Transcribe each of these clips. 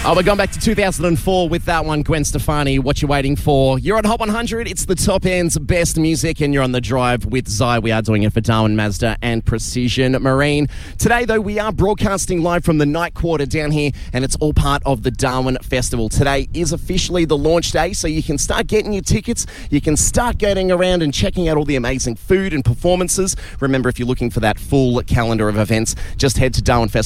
Oh, we're going back to 2004 with that one, Gwen Stefani, What You Waiting For. You're on Hot 100, it's the top end's best music, and you're on the drive with Zai. We are doing it for Darwin Mazda and Precision Marine. Today, though, we are broadcasting live from the night quarter down here, and it's all part of the Darwin Festival. Today is officially the launch day, so you can start getting your tickets. You can start getting around and checking out all the amazing food and performances. Remember, if you're looking for that full calendar of events, just head to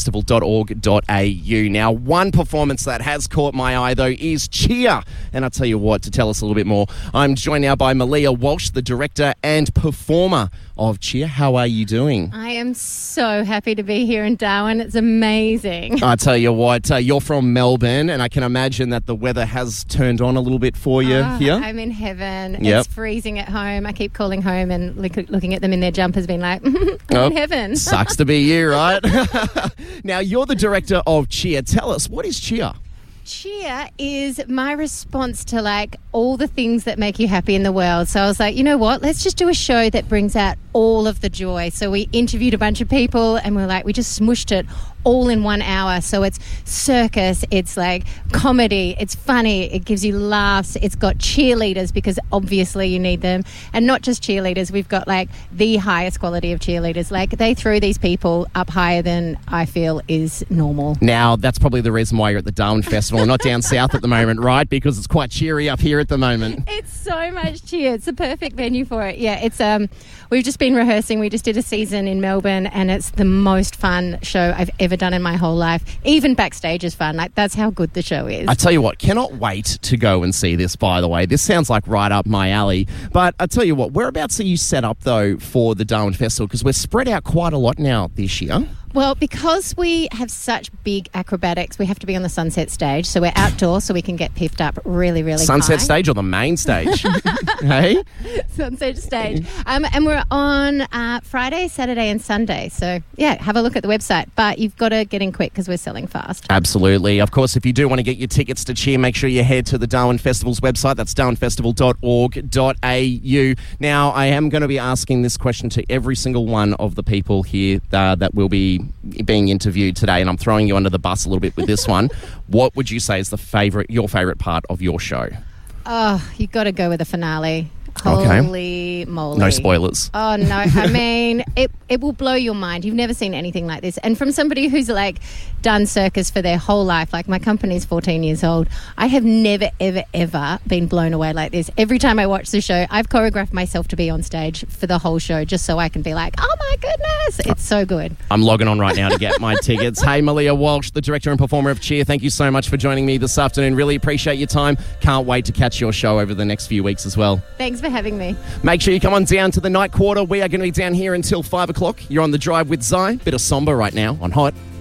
darwinfestival.org.au. Now, one performance that has caught my eye, though, is Cheer. And I'll tell you what, to tell us a little bit more, I'm joined now by Malia Walsh, the director and performer of Cheer. How are you doing? I am so happy to be here in Darwin. It's amazing. I tell you what, you're from Melbourne, and I can imagine that the weather has turned on a little bit for you here. I'm in heaven. Yep. It's freezing at home. I keep calling home and looking at them in their jumpers being like, I'm in heaven. Sucks to be you, right? Now, you're the director of Cheer. Tell us, what is Cheer? Cheer is my response to like all the things that make you happy in the world. So I was like, you know what? Let's just do a show that brings out all of the joy. So we interviewed a bunch of people and we just smushed it all in 1 hour. So it's circus, it's like comedy, it's funny, it gives you laughs, it's got cheerleaders because obviously you need them, and not just cheerleaders, we've got like the highest quality of cheerleaders. Like they throw these people up higher than I feel is normal. Now, that's probably the reason why you're at the Darwin Festival, not down south at the moment, right? Because it's quite cheery up here at the moment. It's so much cheer. It's the perfect venue for it. Yeah, it's we've just been rehearsing. We just did a season in Melbourne, and it's the most fun show I've ever done in my whole life. Even backstage is fun. Like, that's how good the show is. I tell you what, cannot wait to go and see this, by the way. This sounds like right up my alley. But I tell you what, whereabouts are you set up, though, for the Darwin Festival? Because we're spread out quite a lot now this year. Well, because we have such big acrobatics, we have to be on the Sunset Stage. So we're outdoors so we can get piffed up really, really Sunset high. Stage or the main stage? Hey? Sunset Stage. And we're on Friday, Saturday and Sunday. So, yeah, have a look at the website. But you've got to get in quick because we're selling fast. Absolutely. Of course, if you do want to get your tickets to Cheer, make sure you head to the Darwin Festival's website. That's darwinfestival.org.au. Now, I am going to be asking this question to every single one of the people here that will be being interviewed today, and I'm throwing you under the bus a little bit with this one. What would you say is your favourite part of your show? Oh, you've got to go with the finale. Okay. Holy moly. No spoilers. Oh, no. I mean, it will blow your mind. You've never seen anything like this. And from somebody who's, like, done circus for their whole life, like my company's 14 years old, I have never, ever, ever been blown away like this. Every time I watch the show, I've choreographed myself to be on stage for the whole show just so I can be like, oh, my goodness. It's so good. I'm logging on right now to get my tickets. Hey, Malia Walsh, the director and performer of Cheer, thank you so much for joining me this afternoon. Really appreciate your time. Can't wait to catch your show over the next few weeks as well. Thanks for having me. Make sure you come on down to the night quarter. We are going to be down here until 5 o'clock. You're on the drive with Zai. Bit of Samba right now on Hot.